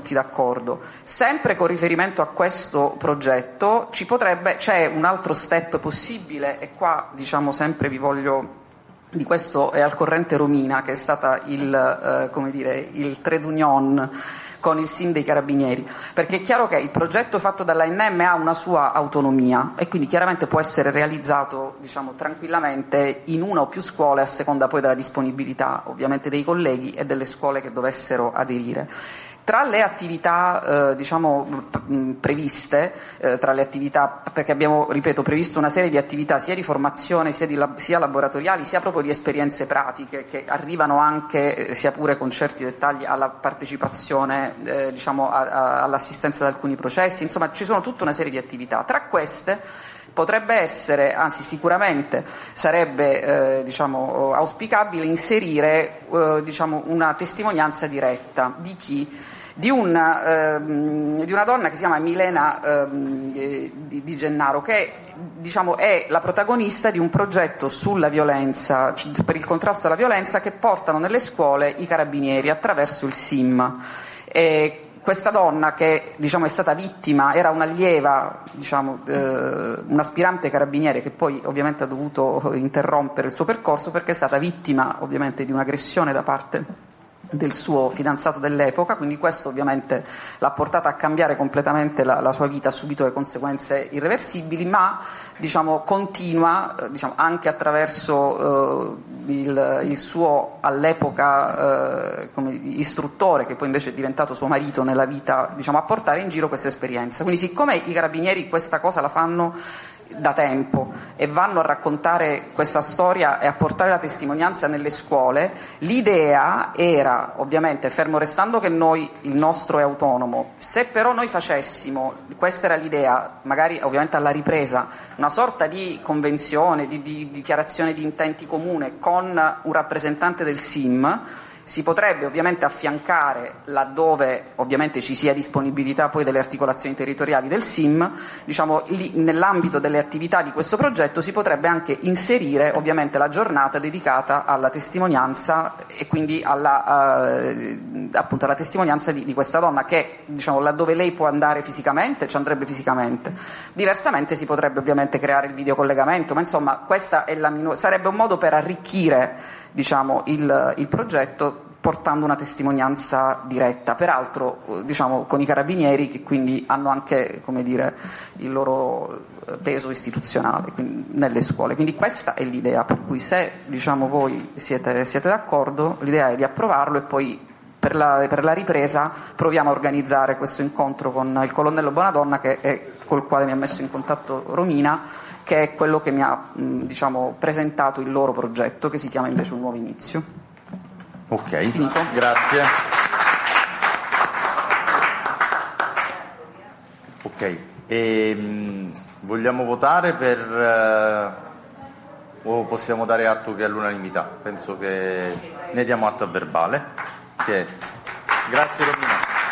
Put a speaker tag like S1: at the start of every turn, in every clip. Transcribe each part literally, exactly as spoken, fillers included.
S1: tutti d'accordo. Sempre con riferimento a questo progetto ci potrebbe, c'è un altro step possibile, e qua diciamo sempre vi voglio, di questo è al corrente Romina, che è stata il, eh, come dire, il trade union con il S I M dei Carabinieri, perché è chiaro che il progetto fatto dall'A N M ha una sua autonomia e quindi chiaramente può essere realizzato, diciamo, tranquillamente in una o più scuole, a seconda poi della disponibilità ovviamente dei colleghi e delle scuole che dovessero aderire. Tra le attività eh, diciamo previste, eh, tra le attività, perché abbiamo, ripeto, previsto una serie di attività sia di formazione sia, di lab, sia laboratoriali sia proprio di esperienze pratiche che arrivano anche, eh, sia pure con certi dettagli, alla partecipazione, eh, diciamo a, a, all'assistenza ad alcuni processi, insomma ci sono tutta una serie di attività. Tra queste potrebbe essere, anzi sicuramente sarebbe eh, diciamo, auspicabile inserire eh, diciamo, una testimonianza diretta di chi? Di una, ehm, di una donna che si chiama Milena ehm, di, di Gennaro, che diciamo, è la protagonista di un progetto sulla violenza, per il contrasto alla violenza, che portano nelle scuole i carabinieri attraverso il S I M. E questa donna, che diciamo, è stata vittima, era un'allieva, diciamo, eh, un aspirante carabiniere che poi ovviamente ha dovuto interrompere il suo percorso perché è stata vittima ovviamente di un'aggressione da parte del suo fidanzato dell'epoca, quindi questo ovviamente l'ha portata a cambiare completamente la, la sua vita, ha subito le conseguenze irreversibili, ma diciamo, continua diciamo, anche attraverso eh, il, il suo all'epoca eh, come istruttore, che poi invece è diventato suo marito nella vita, diciamo, a portare in giro questa esperienza. Quindi siccome i carabinieri questa cosa la fanno da tempo e vanno a raccontare questa storia e a portare la testimonianza nelle scuole, l'idea era, ovviamente, fermo restando che noi, il nostro è autonomo, se però noi facessimo, questa era l'idea, magari ovviamente alla ripresa, una sorta di convenzione, di, di dichiarazione di intenti comune con un rappresentante del S I M, si potrebbe ovviamente affiancare, laddove ovviamente ci sia disponibilità poi delle articolazioni territoriali del S I M, diciamo, lì, nell'ambito delle attività di questo progetto si potrebbe anche inserire ovviamente la giornata dedicata alla testimonianza e quindi alla, uh, appunto alla testimonianza di, di questa donna che, diciamo, laddove lei può andare fisicamente ci andrebbe fisicamente, diversamente si potrebbe ovviamente creare il videocollegamento, ma insomma questa è la minu- sarebbe un modo per arricchire, diciamo, il, il progetto portando una testimonianza diretta, peraltro diciamo, con i carabinieri che quindi hanno anche, come dire, il loro peso istituzionale nelle scuole. Quindi questa è l'idea, per cui se diciamo, voi siete, siete d'accordo, l'idea è di approvarlo e poi per la, per la ripresa proviamo a organizzare questo incontro con il colonnello Bonadonna, che è, col quale mi ha messo in contatto Romina, che è quello che mi ha diciamo, presentato il loro progetto, che si chiama invece Un Nuovo Inizio.
S2: Ok,
S1: Finito?
S2: Grazie. Ok, e, mh, vogliamo votare per uh, o possiamo dare atto che è all'unanimità? Penso che ne diamo atto a verbale. Sì. Grazie Romina.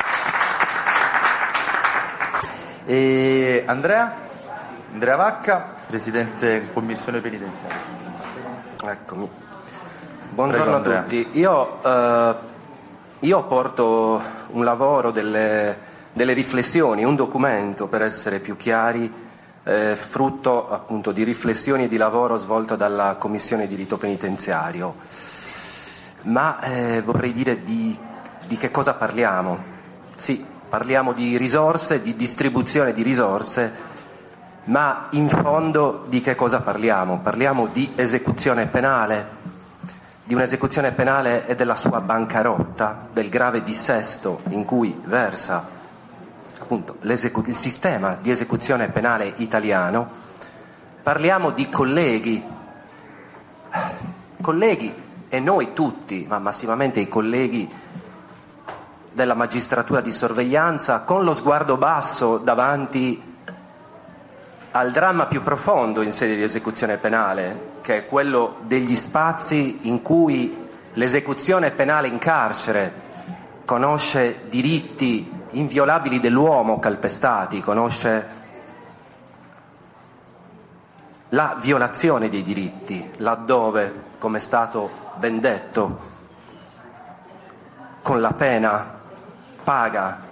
S2: E Andrea? Andrea Vacca, Presidente Commissione Penitenziaria.
S3: Eccomi. Buongiorno
S2: Prego,
S3: a tutti. Io, eh, io porto un lavoro, delle, delle riflessioni, un documento, per essere più chiari, eh, frutto appunto di riflessioni e di lavoro svolto dalla Commissione di Diritto Penitenziario. Ma eh, vorrei dire di, di che cosa parliamo. Sì, parliamo di risorse, di distribuzione di risorse, ma in fondo di che cosa parliamo? Parliamo di esecuzione penale, di un'esecuzione penale e della sua bancarotta, del grave dissesto in cui versa appunto il sistema di esecuzione penale italiano. Parliamo di colleghi, colleghi e noi tutti, ma massimamente i colleghi della magistratura di sorveglianza, con lo sguardo basso davanti al dramma più profondo in sede di esecuzione penale, che è quello degli spazi in cui l'esecuzione penale in carcere conosce diritti inviolabili dell'uomo calpestati, conosce la violazione dei diritti, laddove, come è stato ben detto, con la pena paga